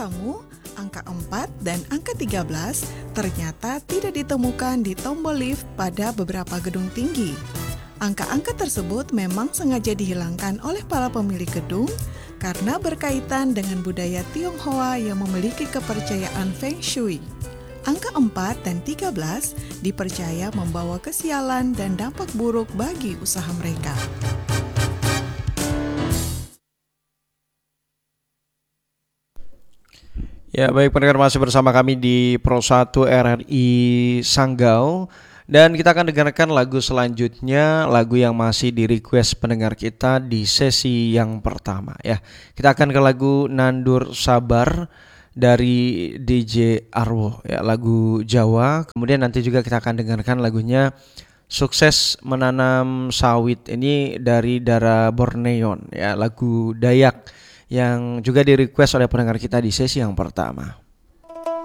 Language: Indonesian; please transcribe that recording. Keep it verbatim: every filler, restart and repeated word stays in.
kamu, angka empat dan angka tiga belas ternyata tidak ditemukan di tombol lift pada beberapa gedung tinggi. Angka-angka tersebut memang sengaja dihilangkan oleh para pemilik gedung karena berkaitan dengan budaya Tionghoa yang memiliki kepercayaan Feng Shui. Angka empat dan tiga belas dipercaya membawa kesialan dan dampak buruk bagi usaha mereka. Ya, baik pendengar, masih bersama kami di Pro satu R R I Sanggau. Dan kita akan dengarkan lagu selanjutnya, lagu yang masih di request pendengar kita di sesi yang pertama ya. Kita akan ke lagu Nandur Sabar dari D J Arwo ya, lagu Jawa. Kemudian nanti juga kita akan dengarkan lagunya Sukses Menanam Sawit, ini dari Dara Borneon ya, lagu Dayak yang juga di request oleh pendengar kita di sesi yang pertama.